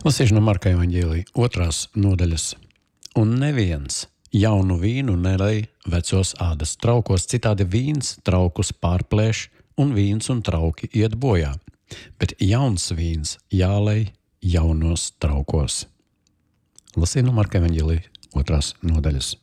Lasīšu no Marka evaņģēlija 2. nodaļas. Un neviens jaunu vīnu nelej vecos ādas traukos, citādi vīns traukus pārplēš, un vīns un trauki iet bojā. Bet jauns vīns jālej jaunos traukos. Lasīju no Marka evaņģēlija 2. nodaļas.